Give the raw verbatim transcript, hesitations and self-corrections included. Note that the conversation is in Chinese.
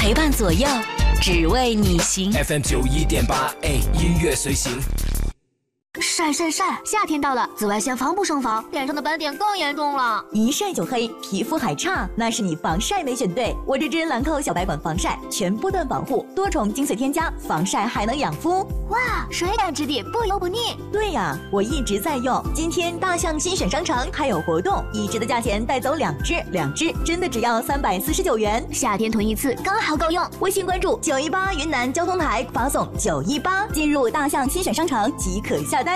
陪伴左右，只为你行。 F M 九一点八 A 音乐随行。 晒晒晒！夏天到了，紫外线防不胜防，脸上的斑点更严重了。 一晒就黑，皮肤还差，那是你防晒没选对。我这支兰蔻小白管防晒，全波段防护，多重精粹添加，防晒还能养肤。 哇，水感质地，不油不腻。 对呀，我一直在用。今天大象新选商城还有活动，一支的价钱带走两支，两支真的只要三百四十九元。 夏天囤一次刚好够用。 微信关注九一八云南交通台，发送九一八，进入大象新选商城即可下单。